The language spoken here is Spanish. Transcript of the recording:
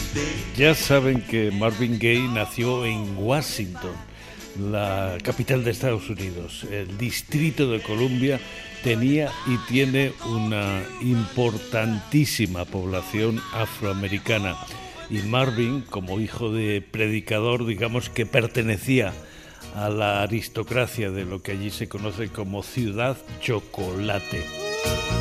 Ya saben que Marvin Gaye nació en Washington, la capital de Estados Unidos. El Distrito de Columbia tenía y tiene una importantísima población afroamericana. Y Marvin, como hijo de predicador, digamos que pertenecía a la aristocracia de lo que allí se conoce como Ciudad Chocolate.